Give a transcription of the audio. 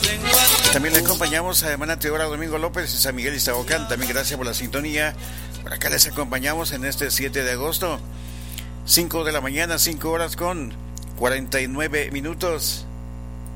También le acompañamos a Hermana Teodora Domingo López en San Miguel Iztahuacán. También gracias por la sintonía. Por acá les acompañamos en este 7 de agosto, 5 de la mañana, 5 horas con 49 minutos.